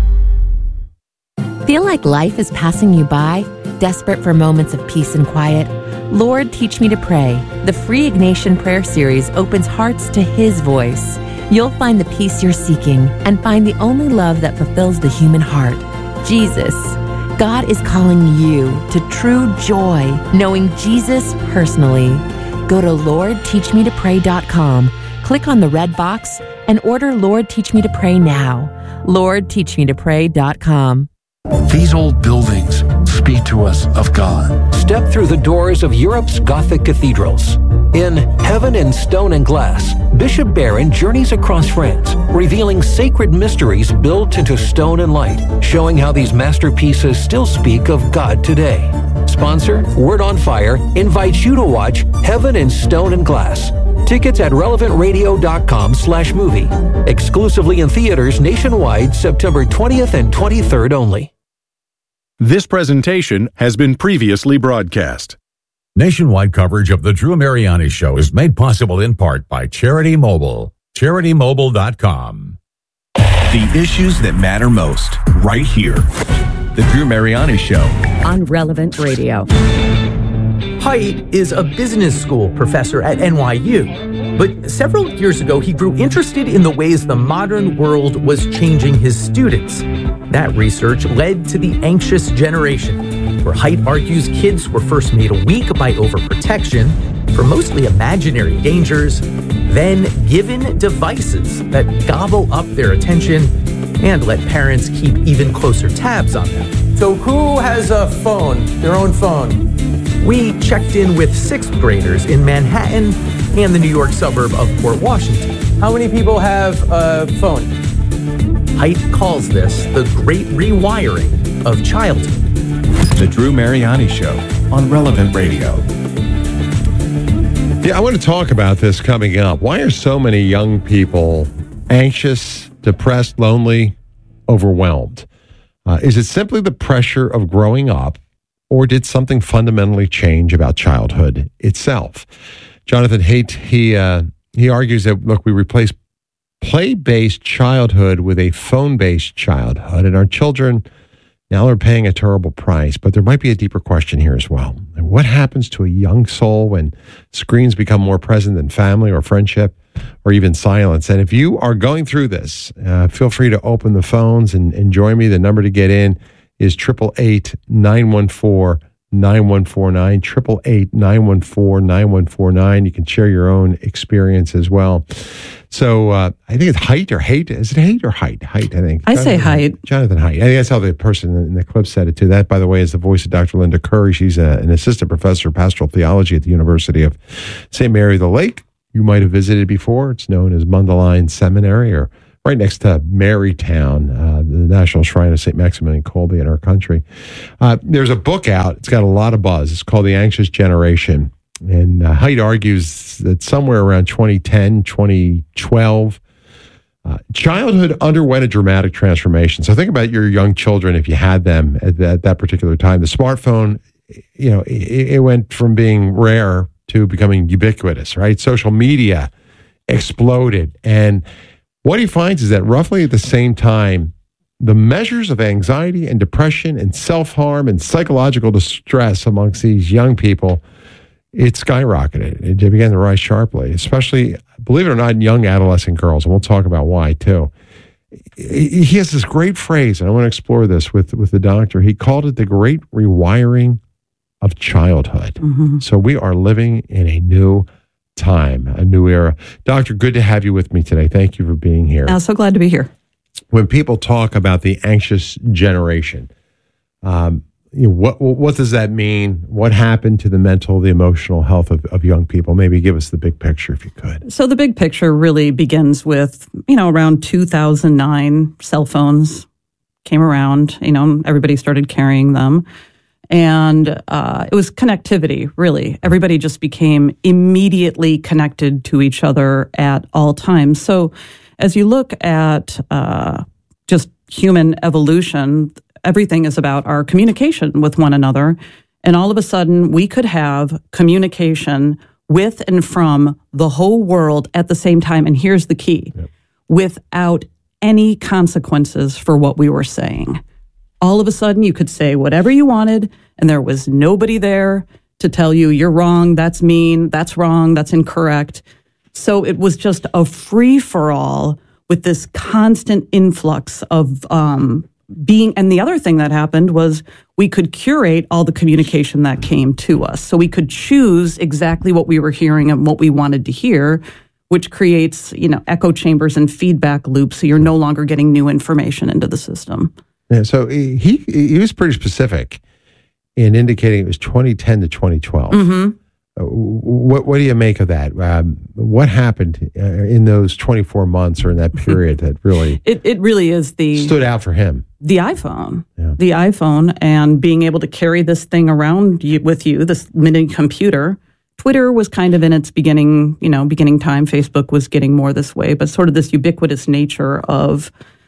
Feel like life is passing you by? Desperate for moments of peace and quiet? Lord, Teach Me to Pray. The free Ignatian Prayer Series opens hearts to His voice. You'll find the peace you're seeking and find the only love that fulfills the human heart, Jesus. God is calling you to true joy, knowing Jesus personally. Go to lord teach me to pray dot com, click on the red box, and order Lord Teach Me to Pray now. lord teach me to pray dot com. These old buildings speak to us of God. Step through the doors of Europe's Gothic cathedrals. In Heaven in Stone and Glass, Bishop Barron journeys across France, revealing sacred mysteries built into stone and light, showing how these masterpieces still speak of God today. Sponsor, Word on Fire, invites you to watch Heaven in Stone and Glass. Tickets at relevant radio dot com slash movie. Exclusively in theaters nationwide September twentieth and twenty-third only. This presentation has been previously broadcast. Nationwide coverage of the Drew Mariani Show is made possible in part by Charity Mobile. charity mobile dot com. The issues that matter most, right here. The Drew Mariani Show on Relevant Radio. Haidt is a business school professor at N Y U, but several years ago he grew interested in the ways the modern world was changing his students. That research led to the anxious generation, where Haidt argues kids were first made weak by overprotection for mostly imaginary dangers, then given devices that gobble up their attention and let parents keep even closer tabs on them. So who has a phone, their own phone? We checked in with sixth graders in Manhattan and the New York suburb of Port Washington. How many people have a phone? Haidt calls this the great rewiring of childhood. The Drew Mariani Show on Relevant Radio. Yeah, I want to talk about this coming up. Why are so many young people anxious, depressed, lonely, overwhelmed? Uh, is it simply the pressure of growing up, or did something fundamentally change about childhood itself? Jonathan Haidt, he uh, he argues that, look, we replace play-based childhood with a phone-based childhood, and our children now are paying a terrible price. But there might be a deeper question here as well. And what happens to a young soul when screens become more present than family or friendship or even silence? And if you are going through this, uh, feel free to open the phones and, and join me. The number to get in is eight eight eight, nine one four, nine one four nine, eight eight eight, nine one four, nine one four nine. You can share your own experience as well. So uh, I think it's Height or Hate. Is it Hate or Height? Height, I think. I Jonathan, say Height. Jonathan Height. I think that's how the person in the clip said it too. That, by the way, is the voice of Doctor Linda Curry. She's a, an assistant professor of pastoral theology at the University of Saint Mary the Lake. You might have visited before. It's known as Mundelein Seminary, or right next to Marytown, uh, the National Shrine of Saint Maximilian Kolbe in our country. Uh, there's a book out. It's got a lot of buzz. It's called The Anxious Generation. And uh, Haidt argues that somewhere around twenty ten, twenty twelve, uh, childhood underwent a dramatic transformation. So think about your young children, if you had them at that, that particular time. The smartphone, you know, it, it went from being rare to becoming ubiquitous, right? Social media exploded. And what he finds is that roughly at the same time, the measures of anxiety and depression and self-harm and psychological distress amongst these young people, it skyrocketed. It began to rise sharply, especially, believe it or not, in young adolescent girls. And we'll talk about why, too. He has this great phrase, and I want to explore this with, with the doctor. He called it the great rewiring of childhood. Mm-hmm. So we are living in a new time, a new era. Doctor, good to have you with me today. Thank you for being here. I'm so glad to be here. When people talk about the anxious generation, um, you know, what what does that mean? What happened to the mental, the emotional health of, of young people? Maybe give us the big picture if you could. So the big picture really begins with, you know, around two thousand nine, cell phones came around, you know, everybody started carrying them. And uh, it was connectivity, really. Everybody just became immediately connected to each other at all times. So as you look at uh, just human evolution, everything is about our communication with one another. And all of a sudden, we could have communication with and from the whole world at the same time. And here's the key, yep. without any consequences for what we were saying. All of a sudden, you could say whatever you wanted, and there was nobody there to tell you, you're wrong, that's mean, that's wrong, that's incorrect. So it was just a free-for-all with this constant influx of um, being. And the other thing that happened was we could curate all the communication that came to us. So we could choose exactly what we were hearing and what we wanted to hear, which creates, you know, echo chambers and feedback loops. So you're no longer getting new information into the system. Yeah, so he he was pretty specific in indicating it was twenty ten to twenty twelve. Mm-hmm. Uh, what what do you make of that? Um, what happened uh, in those twenty-four months or in that period that really it it really is the stood out for him? The iPhone, yeah. the iPhone, and being able to carry this thing around you, with you, this mini computer. Twitter was kind of in its beginning, you know, beginning time. Facebook was getting more this way, but sort of this ubiquitous nature of.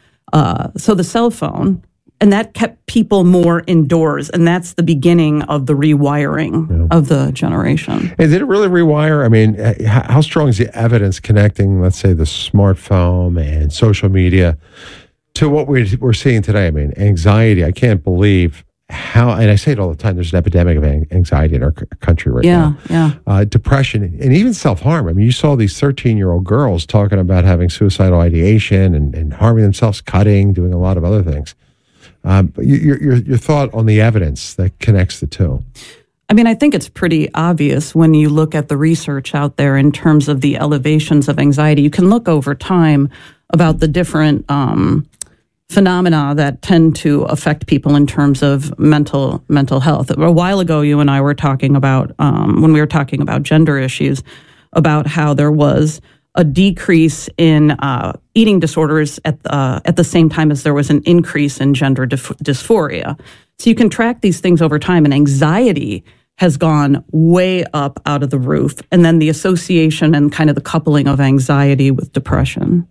Uh, so the cell phone, and that kept people more indoors, and that's the beginning of the rewiring yeah. of the generation. And did it really rewire? I mean, how strong is the evidence connecting, let's say, the smartphone and social media to what we're seeing today? I mean, anxiety, I can't believe how, and I say it all the time, there's an epidemic of anxiety in our country right yeah, now. Yeah, uh, depression, and even self-harm. I mean, you saw these thirteen-year-old girls talking about having suicidal ideation and, and harming themselves, cutting, doing a lot of other things. Um, but your, your, your thought on the evidence that connects the two? I mean, I think it's pretty obvious when you look at the research out there in terms of the elevations of anxiety. You can look over time about the different um, phenomena that tend to affect people in terms of mental mental health. A while ago, you and I were talking about, um, when we were talking about gender issues, about how there was a decrease in uh, eating disorders at the, uh, at the same time as there was an increase in gender dif- dysphoria. So you can track these things over time, and anxiety has gone way up out of the roof, and then the association and kind of the coupling of anxiety with depression.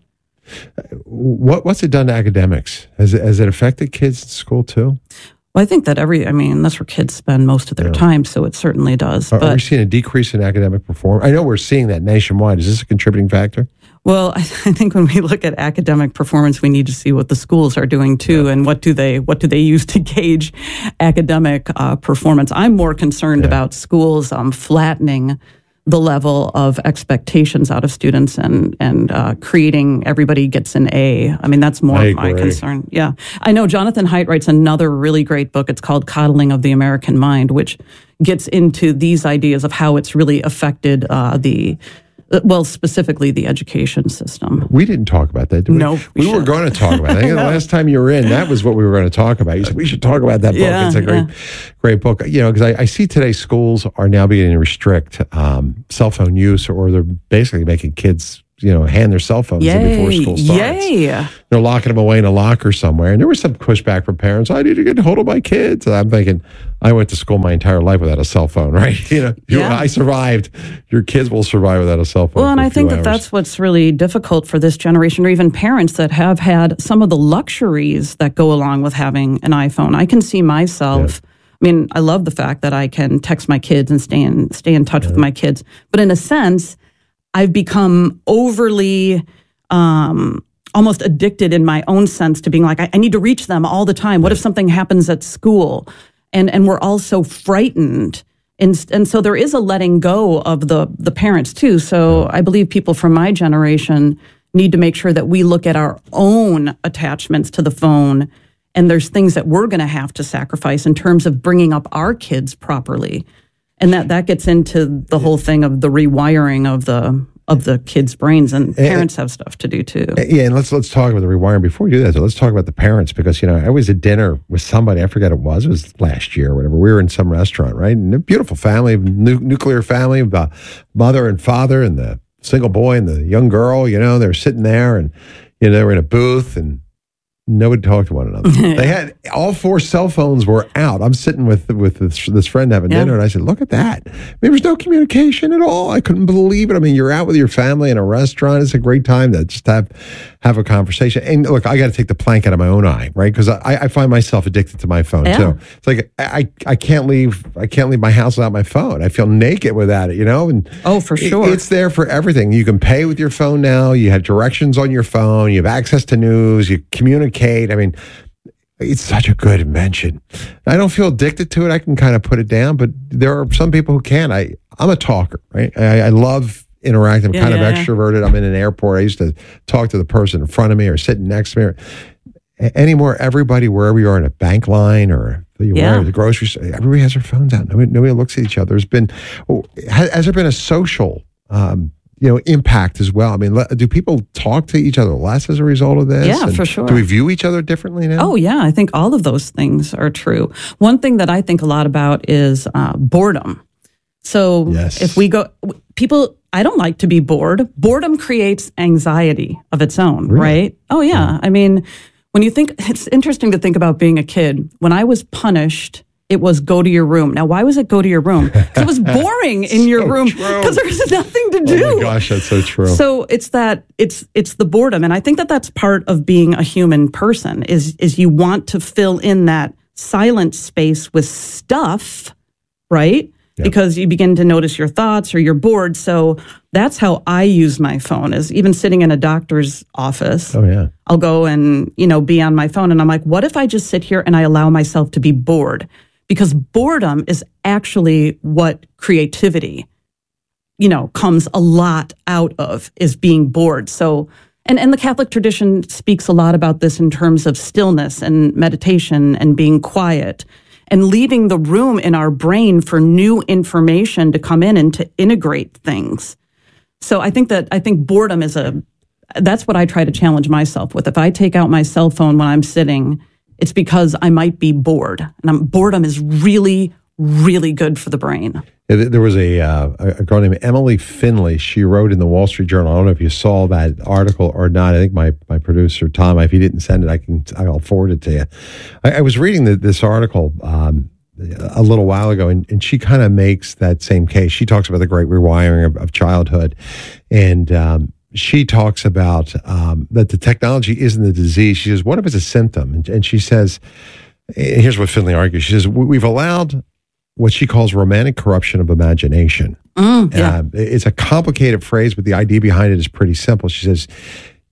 What what's it done to academics? Has it, has it affected kids in school too? Well, I think that every, I mean, that's where kids spend most of their yeah. time, so it certainly does. Are, but, are we seeing a decrease in academic performance? I know we're seeing that nationwide. Is this a contributing factor? Well, I, I think when we look at academic performance, we need to see what the schools are doing too, yeah. and what do they what do they use to gauge academic uh, performance. I'm more concerned yeah. about schools um, flattening the level of expectations out of students and and uh, creating everybody gets an A. I mean, that's more I of my agree. concern. Yeah. I know Jonathan Haidt writes another really great book. It's called Coddling of the American Mind, which gets into these ideas of how it's really affected uh, the, well, specifically the education system. We didn't talk about that, did we? No, we We, were should. going to talk about it. I think the last time you were in, that was what we were going to talk about. You said, we should talk about that book. Yeah, it's a great, yeah. great book. You know, because I, I see today schools are now beginning to restrict um, cell phone use, or they're basically making kids, you know, hand their cell phones in before Yay. school starts. Yay. They're locking them away in a locker somewhere. And there was some pushback from parents. I need to get hold of my kids. And I'm thinking, I went to school my entire life without a cell phone, right? You know, you- Yeah. I survived. Your kids will survive without a cell phone. Well, and for a I think few that hours. that's what's really difficult for this generation, or even parents that have had some of the luxuries that go along with having an iPhone. I can see myself. I mean, I love the fact that I can text my kids and stay in stay in touch with my kids. But in a sense, I've become overly um, almost addicted in my own sense to being like, I, I need to reach them all the time. What if something happens at school? And and we're all so frightened. And, and so there is a letting go of the, the parents too. So I believe people from my generation need to make sure that we look at our own attachments to the phone. And there's things that we're going to have to sacrifice in terms of bringing up our kids properly. And that, that gets into the whole thing of the rewiring of the of the kids' brains, and parents have stuff to do too. Yeah, and let's let's talk about the rewiring. Before we do that, though, let's talk about the parents, because, you know, I was at dinner with somebody, I forget it was, it was last year or whatever. We were in some restaurant, right? And a beautiful family, nu- nuclear family, the mother and father and the single boy and the young girl, you know, they're sitting there, and, you know, they were in a booth, and nobody talked to one another. They had all four cell phones were out. I'm sitting with with this, this friend having Yeah. dinner, and I said, "Look at that! There was no communication at all. I couldn't believe it. I mean, you're out with your family in a restaurant. It's a great time to just have have a conversation." And look, I got to take the plank out of my own eye, right? Because I, I find myself addicted to my phone Yeah. too. It's like I I can't leave I can't leave my house without my phone. I feel naked without it, you know. And oh, for it- sure, it's there for everything. You can pay with your phone now. You have directions on your phone. You have access to news. You communicate. I mean, it's such a good invention. I don't feel addicted to it. I can kind of put it down, but there are some people who can't. I, I'm a talker, right? I, I love interacting. I'm Yeah, kind yeah, of yeah. extroverted. I'm in an airport. I used to talk to the person in front of me or sitting next to me. Or, a- anymore, everybody, wherever you are in a bank line or you Yeah. are at the grocery store, everybody has their phones out. Nobody, nobody looks at each other. There's been, oh, has, has there been a social um, you know, impact as well? I mean, le- do people talk to each other less as a result of this? Yeah, And for sure. Do we view each other differently now? Oh, yeah. I think all of those things are true. One thing that I think a lot about is uh, boredom. So Yes. if we go, people, I don't like to be bored. Boredom creates anxiety of its own, right? Oh, yeah. I mean, when you think, it's interesting to think about being a kid. When I was punished, it was go to your room. Now, why was it go to your room? Because it was boring in your So room true. because there was nothing to do. Oh my gosh, that's so true. So it's that it's it's the boredom, and I think that that's part of being a human person is is you want to fill in that silent space with stuff, right? Because you begin to notice your thoughts or you're bored. So that's how I use my phone, is even sitting in a doctor's office. Oh yeah. I'll go and, you know, be on my phone, and I'm like, what if I just sit here and I allow myself to be bored? Because boredom is actually what creativity, you know, comes a lot out of, is being bored. So, and, and the Catholic tradition speaks a lot about this in terms of stillness and meditation and being quiet and leaving the room in our brain for new information to come in and to integrate things. So I think that, I think boredom is a, that's what I try to challenge myself with. If I take out my cell phone when I'm sitting, it's because I might be bored. And I'm, boredom is really, really good for the brain. Yeah, th- There was a, uh, a girl named Emily Finley. She wrote in the Wall Street Journal. I don't know if you saw that article or not. I think my, my producer, Tom, if he didn't send it, I can, I'll forward it to you. I, I was reading the, this article um, a little while ago, and, and she kind of makes that same case. She talks about the great rewiring of, of childhood. And um, she talks about um, that the technology isn't the disease. She says, what if it's a symptom? And, and she says, and here's what Finley argues. She says, "We- we've allowed what she calls romantic corruption of imagination." Mm, yeah. Uh, it's a complicated phrase, but the idea behind it is pretty simple. She says,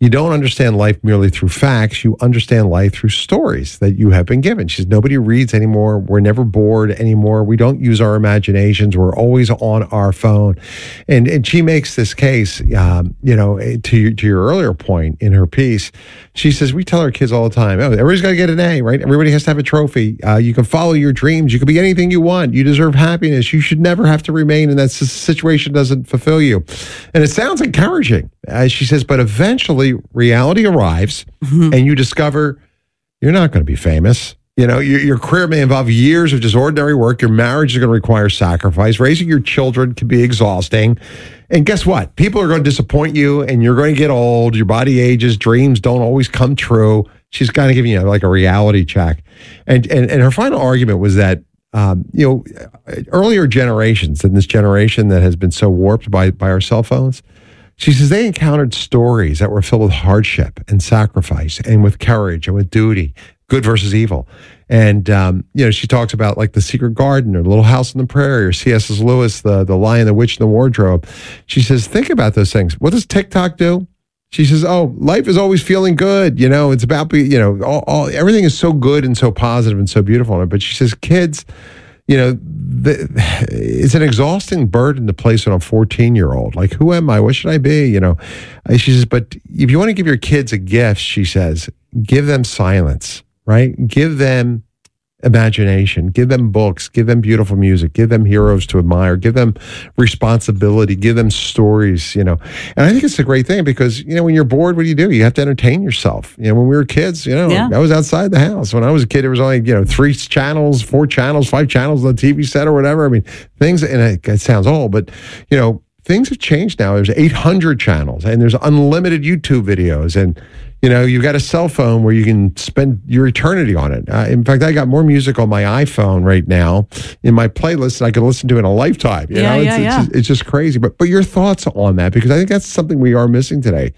You don't understand life merely through facts. You understand life through stories that you have been given. She says, nobody reads anymore. We're never bored anymore. We don't use our imaginations. We're always on our phone. And and she makes this case, um, you know, to, to your earlier point in her piece. She says, we tell our kids all the time, oh, everybody's got to get an A, right? Everybody has to have a trophy. Uh, you can follow your dreams. You can be anything you want. You deserve happiness. You should never have to remain in that situation doesn't fulfill you. And it sounds encouraging. Uh, she says, but eventually reality arrives mm-hmm. and you discover you're not going to be famous. You know, your, your career may involve years of just ordinary work. Your marriage is going to require sacrifice. Raising your children can be exhausting. And guess what? People are going to disappoint you and you're going to get old. Your body ages. Dreams don't always come true. She's kind of giving you like a reality check. And, and, and her final argument was that, um, you know, earlier generations than this generation that has been so warped by, by our cell phones, she says they encountered stories that were filled with hardship and sacrifice and with courage and with duty, good versus evil. And, um, you know, she talks about like The Secret Garden or Little House on the Prairie or C S Lewis, the, the Lion, the Witch, and the Wardrobe. She says, think about those things. What does TikTok do? She says, oh, life is always feeling good. You know, it's about, you know, all, all everything is so good and so positive and so beautiful. But she says, kids, you know, the, it's an exhausting burden to place on a fourteen-year-old. Like, who am I? What should I be? You know, she says, but if you want to give your kids a gift, she says, give them silence, right? Give them imagination, give them books, give them beautiful music, give them heroes to admire, give them responsibility, give them stories, you know. And I think it's a great thing because, you know, when you're bored, what do you do? You have to entertain yourself. You know, when we were kids, you know, yeah. I was outside the house. When I was a kid, there was only, you know, three channels, four channels, five channels on the T V set or whatever. I mean, things, and it, it sounds old, but, you know, things have changed now. There's eight hundred channels and there's unlimited YouTube videos and, you know, you've got a cell phone where you can spend your eternity on it. Uh, in fact, I got more music on my iPhone right now in my playlist than I could listen to in a lifetime. You yeah, know, yeah, it's, yeah. It's, just, it's just crazy. But but your thoughts on that, because I think that's something we are missing today.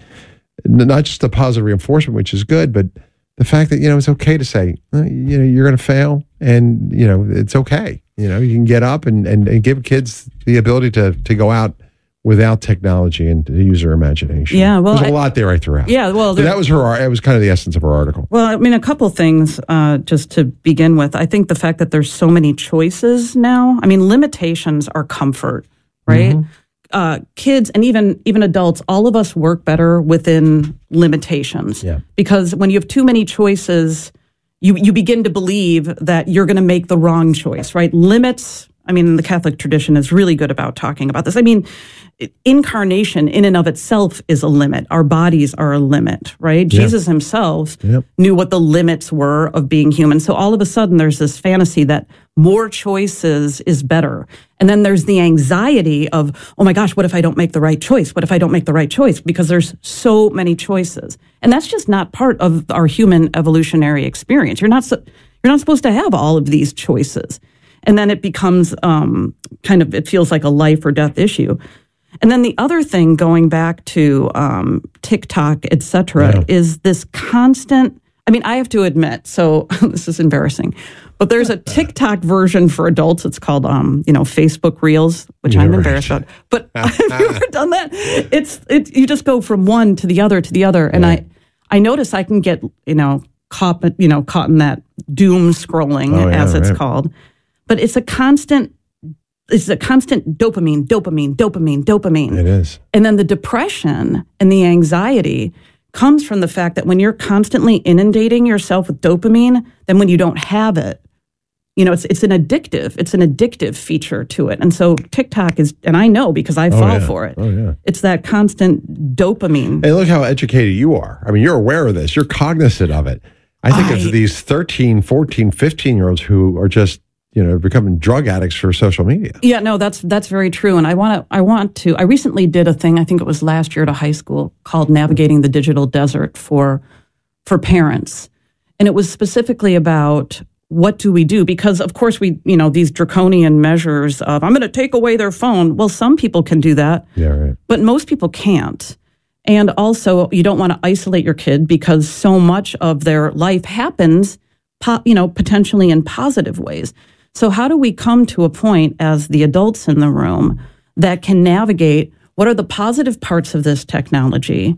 Not just the positive reinforcement, which is good, but the fact that, you know, it's okay to say, uh, you know, you're going to fail and, you know, it's okay. You know, you can get up and, and, and give kids the ability to to go out without technology and to use their imagination. Yeah, well, there's a I, lot there I threw out. Yeah, well, but that was her. It was kind of the essence of her article. Well, I mean, a couple things uh, just to begin with. I think the fact that there's so many choices now. I mean, limitations are comfort, right? Mm-hmm. Uh, kids and even even adults, all of us work better within limitations. Yeah. Because when you have too many choices, you you begin to believe that you're going to make the wrong choice, right? Limits. I mean, the Catholic tradition is really good about talking about this. I mean, incarnation in and of itself is a limit. Our bodies are a limit, right? Yeah. Jesus himself yep. knew what the limits were of being human. So all of a sudden there's this fantasy that more choices is better. And then there's the anxiety of, oh my gosh, what if I don't make the right choice? What if I don't make the right choice? Because there's so many choices. And that's just not part of our human evolutionary experience. You're not, so, you're not supposed to have all of these choices. And then it becomes um, kind of, it feels like a life or death issue. And then the other thing, going back to um, TikTok, et cetera, yeah. is this constant, I mean, I have to admit, so this is embarrassing, but there's a TikTok version for adults. It's called, um, you know, Facebook Reels, which yeah, I'm right. embarrassed about. But have you ever done that? It's, it, you just go from one to the other to the other. And right. I, I notice I can get, you know, caught, you know, caught in that doom scrolling, oh, yeah, as it's right. called. But it's a constant, it's a constant dopamine, dopamine, dopamine, dopamine. It is. And then the depression and the anxiety comes from the fact that when you're constantly inundating yourself with dopamine, then when you don't have it, you know, it's it's an addictive, it's an addictive feature to it. And so TikTok is, and I know because I oh, fall yeah. for it. Oh, yeah. It's that constant dopamine. And look how educated you are. I mean, you're aware of this. You're cognizant of it. I think I, of these thirteen, fourteen, fifteen-year-olds who are just, you know, becoming drug addicts for social media. Yeah, no, that's that's very true. And I want to, I want to, I recently did a thing, I think it was last year at a high school, called Navigating the Digital Desert for for parents. And it was specifically about what do we do? Because of course we, you know, these draconian measures of, I'm going to take away their phone. Well, some people can do that. Yeah, right. But most people can't. And also, you don't want to isolate your kid because so much of their life happens, po- you know, potentially in positive ways. So how do we come to a point as the adults in the room that can navigate what are the positive parts of this technology?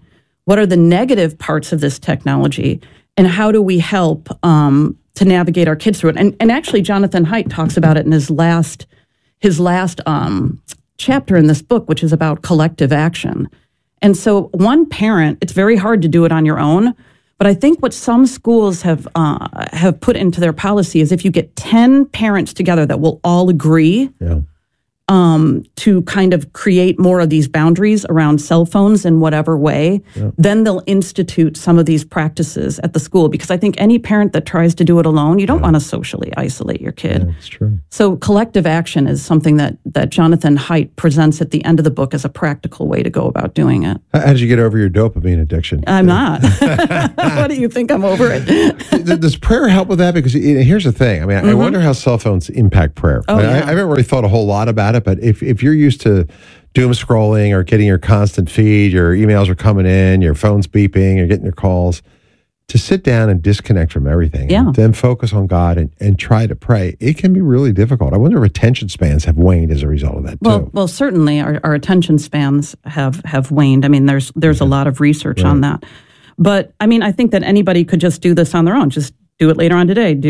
what are the negative parts of this technology, and how do we help um, to navigate our kids through it? And, and actually, Jonathan Haidt talks about it in his last his last um, chapter in this book, which is about collective action. And so, one parent, it's very hard to do it on your own. But I think what some schools have uh, have put into their policy is if you get ten parents together that will all agree. Yeah. Um, to kind of create more of these boundaries around cell phones in whatever way, yeah. then they'll institute some of these practices at the school. Because I think any parent that tries to do it alone, you don't yeah. want to socially isolate your kid. Yeah, that's true. So collective action is something that, that Jonathan Haidt presents at the end of the book as a practical way to go about doing it. How did you get over your dopamine addiction? I'm not. What do you think? I'm over it. Does prayer help with that? Because here's the thing. I mean, mm-hmm. I wonder how cell phones impact prayer. Oh, I, yeah. I haven't really thought a whole lot about it. But if, if you're used to doom scrolling or getting your constant feed, your emails are coming in, your phone's beeping, you're getting your calls, to sit down and disconnect from everything, yeah. and then focus on God and, and try to pray, it can be really difficult. I wonder if attention spans have waned as a result of that, well, too. Well, certainly our, our attention spans have, have waned. I mean, there's there's yeah. a lot of research right. on that. But, I mean, I think that anybody could just do this on their own. Just do it later on today. Do